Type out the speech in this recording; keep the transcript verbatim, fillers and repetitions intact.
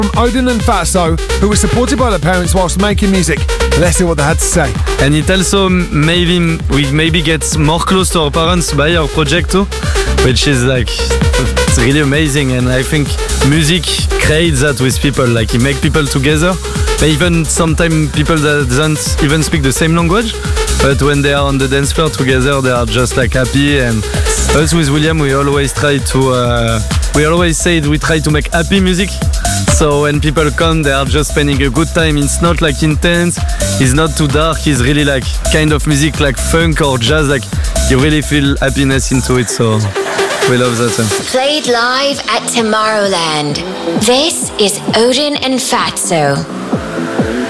from Odin and Fatso, who were supported by their parents whilst making music. Let's hear what they had to say. And it also maybe we maybe get more close to our parents by our project too, which is like it's really amazing. And I think music creates that with people, like it makes people together. Even sometimes people that don't even speak the same language, but when they are on the dance floor together, they are just like happy. And us with William, we always try to uh, we always say we try to make happy music. So when people come, they are just spending a good time. It's not like intense, it's not too dark, it's really like kind of music like funk or jazz, like you really feel happiness into it, so we love that. Played live at Tomorrowland. This is Odin and Fatso.